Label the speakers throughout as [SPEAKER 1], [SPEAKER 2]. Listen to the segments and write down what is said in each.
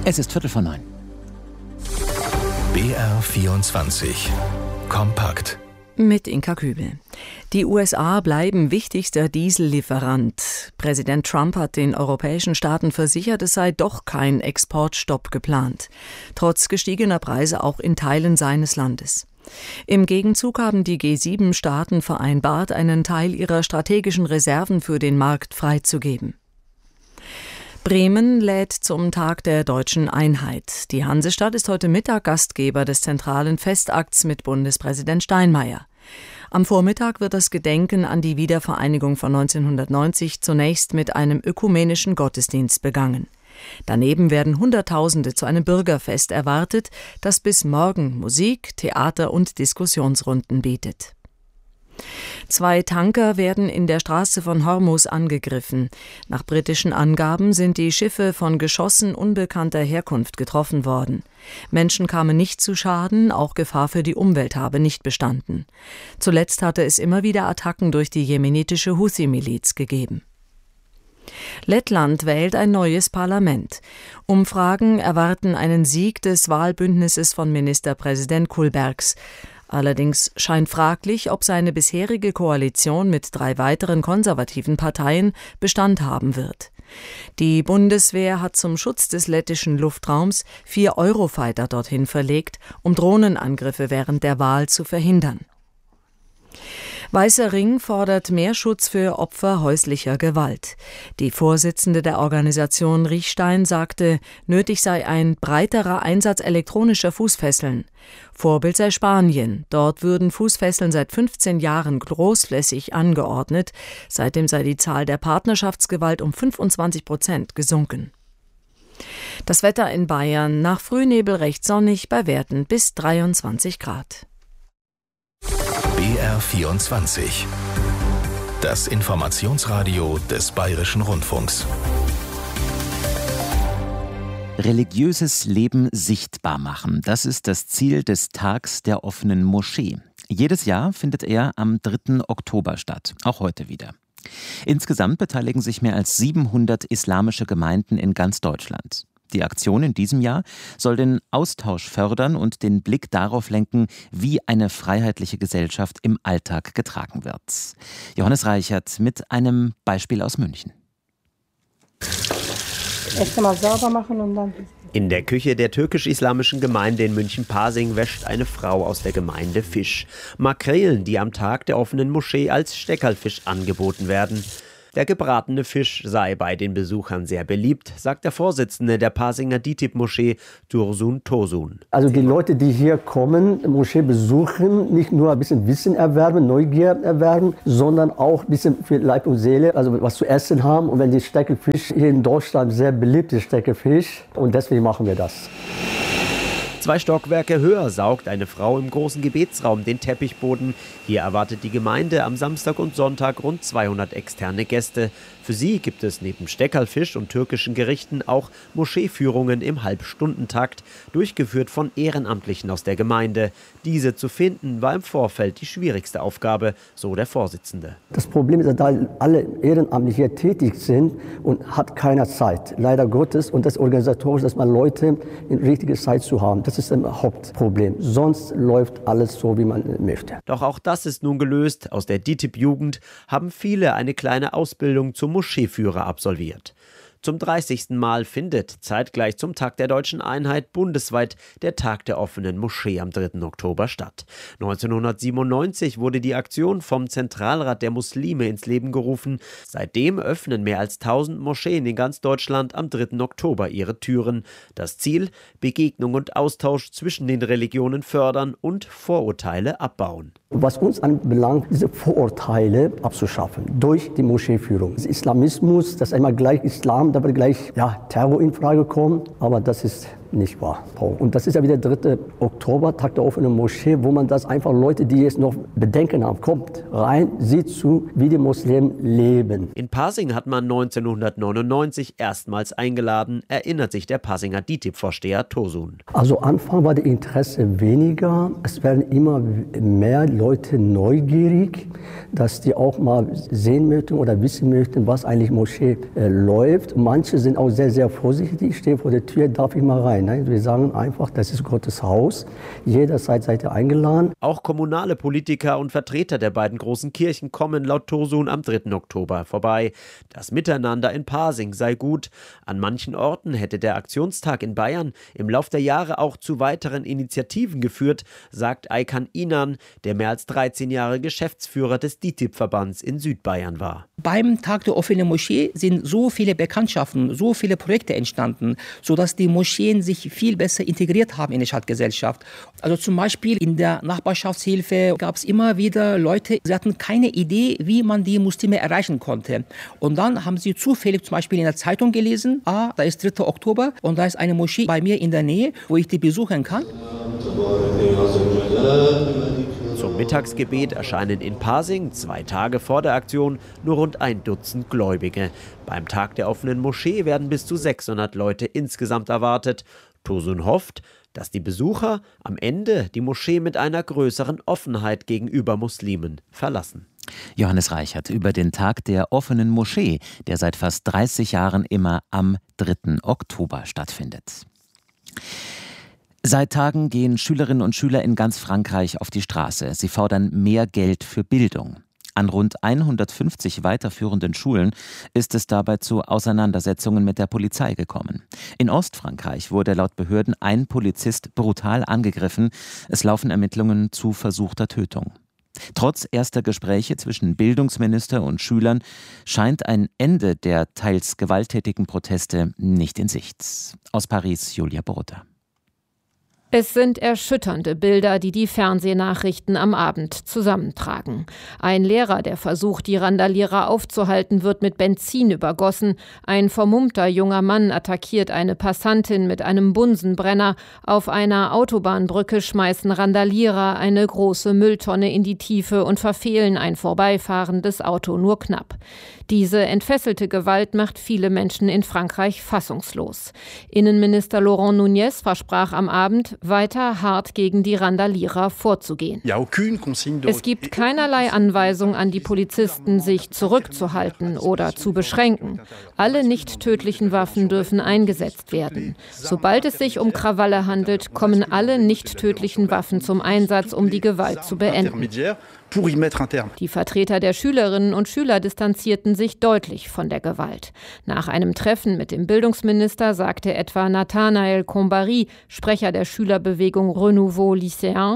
[SPEAKER 1] Es ist 8:45.
[SPEAKER 2] BR24 Kompakt.
[SPEAKER 3] Mit Inka Kübel. Die USA bleiben wichtigster Diesellieferant. Präsident Trump hat den europäischen Staaten versichert, es sei doch kein Exportstopp geplant. Trotz gestiegener Preise auch in Teilen seines Landes. Im Gegenzug haben die G7-Staaten vereinbart, einen Teil ihrer strategischen Reserven für den Markt freizugeben. Bremen lädt zum Tag der Deutschen Einheit. Die Hansestadt ist heute Mittag Gastgeber des zentralen Festakts mit Bundespräsident Steinmeier. Am Vormittag wird das Gedenken an die Wiedervereinigung von 1990 zunächst mit einem ökumenischen Gottesdienst begangen. Daneben werden Hunderttausende zu einem Bürgerfest erwartet, das bis morgen Musik, Theater und Diskussionsrunden bietet. 2 Tanker werden in der Straße von Hormuz angegriffen. Nach britischen Angaben sind die Schiffe von Geschossen unbekannter Herkunft getroffen worden. Menschen kamen nicht zu Schaden, auch Gefahr für die Umwelt habe nicht bestanden. Zuletzt hatte es immer wieder Attacken durch die jemenitische Houthi-Miliz gegeben. Lettland wählt ein neues Parlament. Umfragen erwarten einen Sieg des Wahlbündnisses von Ministerpräsident Kulbergs. Allerdings scheint fraglich, ob seine bisherige Koalition mit 3 weiteren konservativen Parteien Bestand haben wird. Die Bundeswehr hat zum Schutz des lettischen Luftraums 4 Eurofighter dorthin verlegt, um Drohnenangriffe während der Wahl zu verhindern. Weißer Ring fordert mehr Schutz für Opfer häuslicher Gewalt. Die Vorsitzende der Organisation Riechstein sagte, nötig sei ein breiterer Einsatz elektronischer Fußfesseln. Vorbild sei Spanien. Dort würden Fußfesseln seit 15 Jahren großflächig angeordnet. Seitdem sei die Zahl der Partnerschaftsgewalt um 25% gesunken. Das Wetter in Bayern: nach Frühnebel recht sonnig, bei Werten bis 23 Grad.
[SPEAKER 2] BR24 Das Informationsradio des Bayerischen Rundfunks.
[SPEAKER 1] Religiöses Leben sichtbar machen, das ist das Ziel des Tags der offenen Moschee. Jedes Jahr findet er am 3. Oktober statt, auch heute wieder. Insgesamt beteiligen sich mehr als 700 islamische Gemeinden in ganz Deutschland. Die Aktion in diesem Jahr soll den Austausch fördern und den Blick darauf lenken, wie eine freiheitliche Gesellschaft im Alltag getragen wird. Johannes Reichert mit einem Beispiel aus München.
[SPEAKER 4] Erst einmal sauber machen und dann...
[SPEAKER 5] In der Küche der türkisch-islamischen Gemeinde in München-Pasing wäscht eine Frau aus der Gemeinde Fisch. Makrelen, die am Tag der offenen Moschee als Steckerlfisch angeboten werden. Der gebratene Fisch sei bei den Besuchern sehr beliebt, sagt der Vorsitzende der Pasinger DİTİB-Moschee, Dursun Tosun.
[SPEAKER 4] Also die Leute, die hier kommen, Moschee besuchen, nicht nur ein bisschen Wissen erwerben, Neugier erwerben, sondern auch ein bisschen für Leib und Seele, also was zu essen haben. Und wenn die Steckerlfisch hier in Deutschland sehr beliebt ist, Steckerlfisch, und deswegen machen wir das.
[SPEAKER 5] 2 Stockwerke höher saugt eine Frau im großen Gebetsraum den Teppichboden. Hier erwartet die Gemeinde am Samstag und Sonntag rund 200 externe Gäste. Für sie gibt es neben Steckerlfisch und türkischen Gerichten auch Moscheeführungen im Halbstundentakt, durchgeführt von Ehrenamtlichen aus der Gemeinde. Diese zu finden, war im Vorfeld die schwierigste Aufgabe, so der Vorsitzende.
[SPEAKER 4] Das Problem ist, dass alle ehrenamtlich hier tätig sind und hat keiner Zeit, leider Gottes. Und das organisatorisch, dass man Leute in richtiger Zeit zu haben, das ist ein Hauptproblem. Sonst läuft alles so, wie man möchte.
[SPEAKER 5] Doch auch das ist nun gelöst. Aus der DİTİB-Jugend haben viele eine kleine Ausbildung zum Moscheeführer absolviert. Zum 30. Mal findet zeitgleich zum Tag der Deutschen Einheit bundesweit der Tag der offenen Moschee am 3. Oktober statt. 1997 wurde die Aktion vom Zentralrat der Muslime ins Leben gerufen. Seitdem öffnen mehr als 1000 Moscheen in ganz Deutschland am 3. Oktober ihre Türen. Das Ziel: Begegnung und Austausch zwischen den Religionen fördern und Vorurteile abbauen.
[SPEAKER 4] Was uns anbelangt, diese Vorurteile abzuschaffen durch die Moscheeführung. Islamismus, dass einmal gleich Islam, da wird gleich Terror in Frage kommen, aber das ist nicht wahr. Und das ist ja wieder der 3. Oktober, Tag der offenen Moschee, wo man das einfach Leute, die jetzt noch Bedenken haben, kommt rein, sieht zu, wie die Muslimen leben.
[SPEAKER 5] In Pasing hat man 1999 erstmals eingeladen, erinnert sich der Pasinger DİTİB-Vorsteher Tosun.
[SPEAKER 4] Also Anfang war das Interesse weniger. Es werden immer mehr Leute neugierig, dass die auch mal sehen möchten oder wissen möchten, was eigentlich Moschee läuft. Manche sind auch sehr, sehr vorsichtig. Ich stehe vor der Tür, darf ich mal rein? Nein, wir sagen einfach, das ist Gottes Haus. Jederzeit seid ihr eingeladen.
[SPEAKER 5] Auch kommunale Politiker und Vertreter der beiden großen Kirchen kommen laut Tosun am 3. Oktober vorbei. Das Miteinander in Pasing sei gut. An manchen Orten hätte der Aktionstag in Bayern im Lauf der Jahre auch zu weiteren Initiativen geführt, sagt Aykan Inan, der mehr als 13 Jahre Geschäftsführer des DİTİB-Verbands in Südbayern war.
[SPEAKER 6] Beim Tag der offenen Moschee sind so viele Bekanntschaften, so viele Projekte entstanden, sodass die Moscheen sich viel besser integriert haben in die Stadtgesellschaft. Also zum Beispiel in der Nachbarschaftshilfe gab es immer wieder Leute, sie hatten keine Idee, wie man die Muslime erreichen konnte. Und dann haben sie zufällig zum Beispiel in der Zeitung gelesen, da ist 3. Oktober und da ist eine Moschee bei mir in der Nähe, wo ich die besuchen kann.
[SPEAKER 5] Zum Mittagsgebet erscheinen in Pasing 2 Tage vor der Aktion nur rund 1 Dutzend Gläubige. Beim Tag der offenen Moschee werden bis zu 600 Leute insgesamt erwartet. Tosun hofft, dass die Besucher am Ende die Moschee mit einer größeren Offenheit gegenüber Muslimen verlassen.
[SPEAKER 1] Johannes Reichert über den Tag der offenen Moschee, der seit fast 30 Jahren immer am 3. Oktober stattfindet. Seit Tagen gehen Schülerinnen und Schüler in ganz Frankreich auf die Straße. Sie fordern mehr Geld für Bildung. An rund 150 weiterführenden Schulen ist es dabei zu Auseinandersetzungen mit der Polizei gekommen. In Ostfrankreich wurde laut Behörden ein Polizist brutal angegriffen. Es laufen Ermittlungen zu versuchter Tötung. Trotz erster Gespräche zwischen Bildungsminister und Schülern scheint ein Ende der teils gewalttätigen Proteste nicht in Sicht. Aus Paris, Julia Borota.
[SPEAKER 7] Es sind erschütternde Bilder, die die Fernsehnachrichten am Abend zusammentragen. Ein Lehrer, der versucht, die Randalierer aufzuhalten, wird mit Benzin übergossen. Ein vermummter junger Mann attackiert eine Passantin mit einem Bunsenbrenner. Auf einer Autobahnbrücke schmeißen Randalierer eine große Mülltonne in die Tiefe und verfehlen ein vorbeifahrendes Auto nur knapp. Diese entfesselte Gewalt macht viele Menschen in Frankreich fassungslos. Innenminister Laurent Nunez versprach am Abend, weiter hart gegen die Randalierer vorzugehen. Es gibt keinerlei Anweisung an die Polizisten, sich zurückzuhalten oder zu beschränken. Alle nicht tödlichen Waffen dürfen eingesetzt werden. Sobald es sich um Krawalle handelt, kommen alle nicht tödlichen Waffen zum Einsatz, um die Gewalt zu beenden. Die Vertreter der Schülerinnen und Schüler distanzierten sich deutlich von der Gewalt. Nach einem Treffen mit dem Bildungsminister sagte etwa Nathanaël Combary, Sprecher der Schülerbewegung Renouveau Lycéen: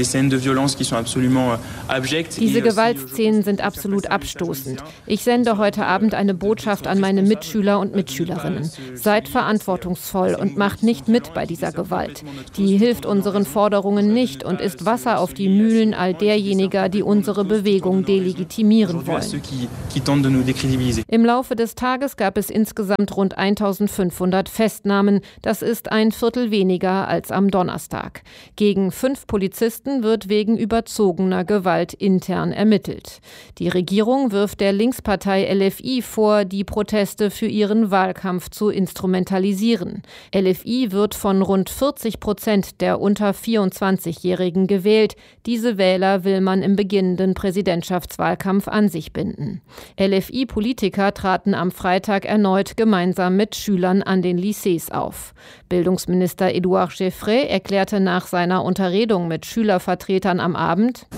[SPEAKER 7] Diese Gewaltszenen sind absolut abstoßend. Ich sende heute Abend eine Botschaft an meine Mitschüler und Mitschülerinnen. Seid verantwortungsvoll und macht nicht mit bei dieser Gewalt. Die hilft unseren Forderungen nicht und ist Wasser auf die Mühlen all derjenigen, die unsere Bewegung delegitimieren wollen. Im Laufe des Tages gab es insgesamt rund 1500 Festnahmen. Das ist ein Viertel weniger als am Donnerstag. Gegen 5 Polizisten wird wegen überzogener Gewalt intern ermittelt. Die Regierung wirft der Linkspartei LFI vor, die Proteste für ihren Wahlkampf zu instrumentalisieren. LFI wird von rund 40% der unter 24-Jährigen gewählt. Diese Wähler will man im beginnenden Präsidentschaftswahlkampf an sich binden. LFI-Politiker traten am Freitag erneut gemeinsam mit Schülern an den Lycées auf. Bildungsminister Édouard Geoffrey erklärte nach seiner Unterredung mit Schülervertretern am Abend: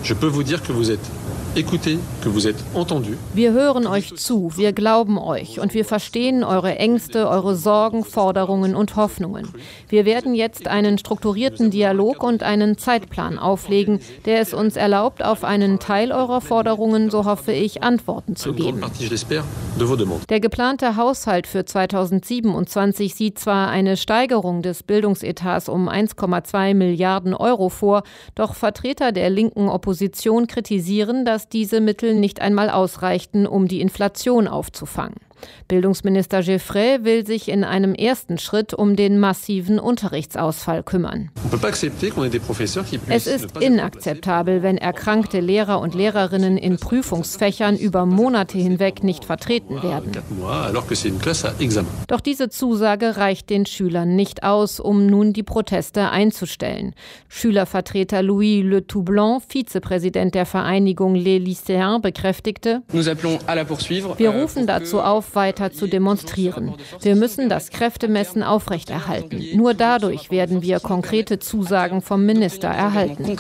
[SPEAKER 7] Wir hören euch zu, wir glauben euch und wir verstehen eure Ängste, eure Sorgen, Forderungen und Hoffnungen. Wir werden jetzt einen strukturierten Dialog und einen Zeitplan auflegen, der es uns erlaubt, auf einen Teil eurer Forderungen, so hoffe ich, Antworten zu geben. Der geplante Haushalt für 2027 sieht zwar eine Steigerung des Bildungsetats um 1,2 Milliarden Euro vor, doch Vertreter der linken Opposition kritisieren, dass diese Mittel nicht einmal ausreichten, um die Inflation aufzufangen. Bildungsminister Giffray will sich in einem ersten Schritt um den massiven Unterrichtsausfall kümmern. Es ist inakzeptabel, wenn erkrankte Lehrer und Lehrerinnen in Prüfungsfächern über Monate hinweg nicht vertreten werden. Doch diese Zusage reicht den Schülern nicht aus, um nun die Proteste einzustellen. Schülervertreter Louis Le Toublon, Vizepräsident der Vereinigung Les Lycéens, bekräftigte: Wir rufen dazu auf, weiter zu demonstrieren. Wir müssen das Kräftemessen aufrechterhalten. Nur dadurch werden wir konkrete Zusagen vom Minister erhalten.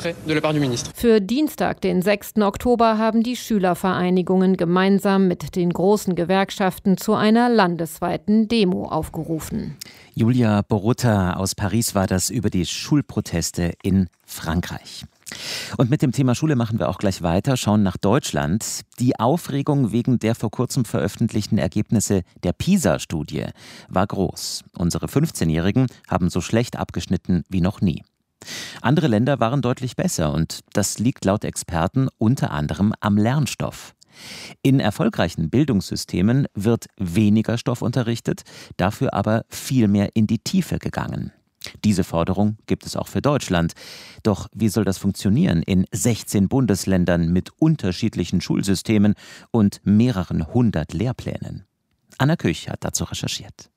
[SPEAKER 7] Für Dienstag, den 6. Oktober, haben die Schülervereinigungen gemeinsam mit den großen Gewerkschaften zu einer landesweiten Demo aufgerufen.
[SPEAKER 1] Julia Borutta aus Paris war das über die Schulproteste in Frankreich. Und mit dem Thema Schule machen wir auch gleich weiter, schauen nach Deutschland. Die Aufregung wegen der vor kurzem veröffentlichten Ergebnisse der PISA-Studie war groß. Unsere 15-Jährigen haben so schlecht abgeschnitten wie noch nie. Andere Länder waren deutlich besser und das liegt laut Experten unter anderem am Lernstoff. In erfolgreichen Bildungssystemen wird weniger Stoff unterrichtet, dafür aber viel mehr in die Tiefe gegangen. Diese Forderung gibt es auch für Deutschland. Doch wie soll das funktionieren in 16 Bundesländern mit unterschiedlichen Schulsystemen und mehreren 100 Lehrplänen? Anna Küch hat dazu recherchiert.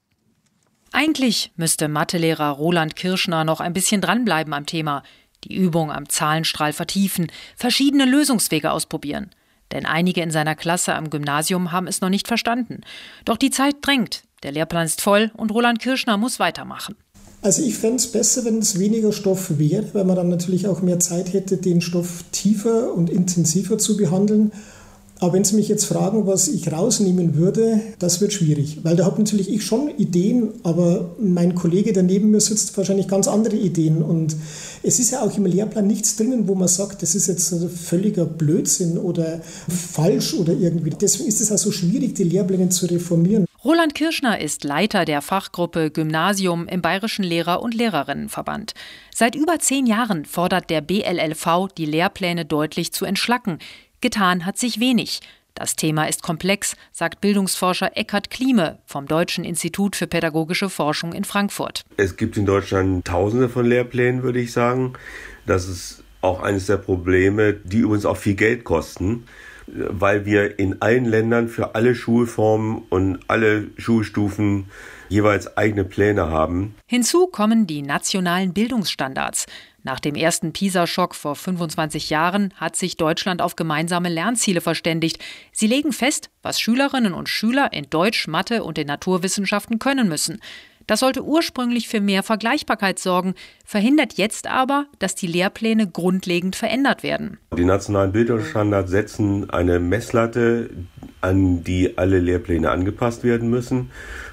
[SPEAKER 8] Eigentlich müsste Mathelehrer Roland Kirschner noch ein bisschen dranbleiben am Thema, die Übung am Zahlenstrahl vertiefen, verschiedene Lösungswege ausprobieren. Denn einige in seiner Klasse am Gymnasium haben es noch nicht verstanden. Doch die Zeit drängt, der Lehrplan ist voll und Roland Kirschner muss weitermachen.
[SPEAKER 9] Also ich fände es besser, wenn es weniger Stoff wäre, weil man dann natürlich auch mehr Zeit hätte, den Stoff tiefer und intensiver zu behandeln. Aber wenn Sie mich jetzt fragen, was ich rausnehmen würde, das wird schwierig. Weil da habe natürlich ich schon Ideen, aber mein Kollege, der neben mir sitzt, wahrscheinlich ganz andere Ideen. Und es ist ja auch im Lehrplan nichts drinnen, wo man sagt, das ist jetzt völliger Blödsinn oder falsch oder irgendwie. Deswegen ist es auch so schwierig, die Lehrpläne zu reformieren.
[SPEAKER 8] Roland Kirschner ist Leiter der Fachgruppe Gymnasium im Bayerischen Lehrer- und Lehrerinnenverband. Seit über 10 Jahren fordert der BLLV, die Lehrpläne deutlich zu entschlacken. Getan hat sich wenig. Das Thema ist komplex, sagt Bildungsforscher Eckhard Klieme vom Deutschen Institut für Pädagogische Forschung in Frankfurt.
[SPEAKER 10] Es gibt in Deutschland Tausende von Lehrplänen, würde ich sagen. Das ist auch eines der Probleme, die übrigens auch viel Geld kosten, weil wir in allen Ländern für alle Schulformen und alle Schulstufen jeweils eigene Pläne haben.
[SPEAKER 8] Hinzu kommen die nationalen Bildungsstandards. Nach dem ersten PISA-Schock vor 25 Jahren hat sich Deutschland auf gemeinsame Lernziele verständigt. Sie legen fest, was Schülerinnen und Schüler in Deutsch, Mathe und den Naturwissenschaften können müssen. Das sollte ursprünglich für mehr Vergleichbarkeit sorgen, verhindert jetzt aber, dass die Lehrpläne grundlegend verändert werden.
[SPEAKER 10] Die nationalen Bildungsstandards setzen eine Messlatte, an die alle Lehrpläne angepasst werden müssen.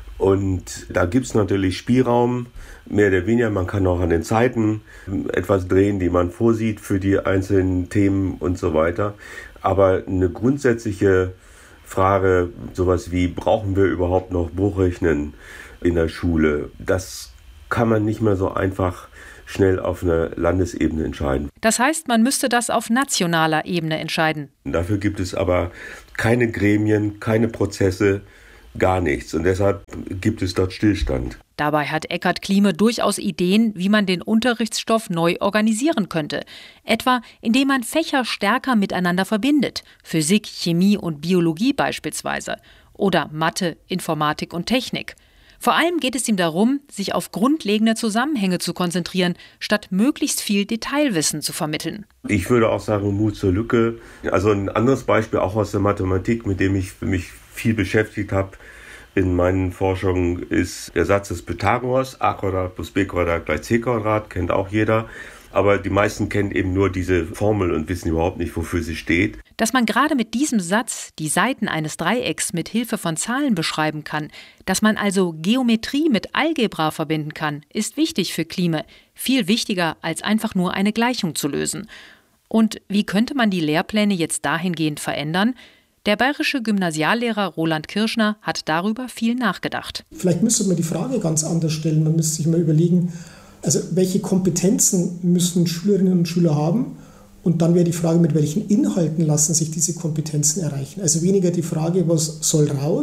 [SPEAKER 10] Und da gibt es natürlich Spielraum, mehr oder weniger. Man kann auch an den Zeiten etwas drehen, die man vorsieht für die einzelnen Themen und so weiter. Aber eine grundsätzliche Frage, sowas wie, brauchen wir überhaupt noch Bruchrechnen in der Schule? Das kann man nicht mehr so einfach schnell auf einer Landesebene entscheiden.
[SPEAKER 8] Das heißt, man müsste das auf nationaler Ebene entscheiden.
[SPEAKER 10] Dafür gibt es aber keine Gremien, keine Prozesse, gar nichts. Und deshalb gibt es dort Stillstand.
[SPEAKER 8] Dabei hat Eckhard Klieme durchaus Ideen, wie man den Unterrichtsstoff neu organisieren könnte. Etwa, indem man Fächer stärker miteinander verbindet. Physik, Chemie und Biologie beispielsweise. Oder Mathe, Informatik und Technik. Vor allem geht es ihm darum, sich auf grundlegende Zusammenhänge zu konzentrieren, statt möglichst viel Detailwissen zu vermitteln.
[SPEAKER 10] Ich würde auch sagen, Mut zur Lücke. Also ein anderes Beispiel auch aus der Mathematik, mit dem ich mich viel beschäftigt habe in meinen Forschungen, ist der Satz des Pythagoras, a Quadrat plus b Quadrat gleich c Quadrat, kennt auch jeder. Aber die meisten kennen eben nur diese Formel und wissen überhaupt nicht, wofür sie steht.
[SPEAKER 8] Dass man gerade mit diesem Satz die Seiten eines Dreiecks mit Hilfe von Zahlen beschreiben kann, dass man also Geometrie mit Algebra verbinden kann, ist wichtig für Klieme. Viel wichtiger, als einfach nur eine Gleichung zu lösen. Und wie könnte man die Lehrpläne jetzt dahingehend verändern? Der bayerische Gymnasiallehrer Roland Kirschner hat darüber viel nachgedacht.
[SPEAKER 9] Vielleicht müsste man die Frage ganz anders stellen. Man müsste sich mal überlegen, also welche Kompetenzen müssen Schülerinnen und Schüler haben? Und dann wäre die Frage, mit welchen Inhalten lassen sich diese Kompetenzen erreichen. Also weniger die Frage, was soll raus,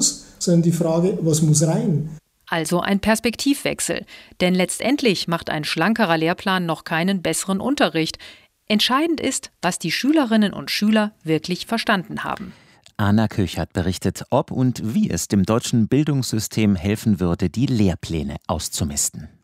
[SPEAKER 9] sondern die Frage, was muss rein?
[SPEAKER 8] Also ein Perspektivwechsel. Denn letztendlich macht ein schlankerer Lehrplan noch keinen besseren Unterricht. Entscheidend ist, was die Schülerinnen und Schüler wirklich verstanden haben.
[SPEAKER 1] Anna Köchert berichtet, ob und wie es dem deutschen Bildungssystem helfen würde, die Lehrpläne auszumisten.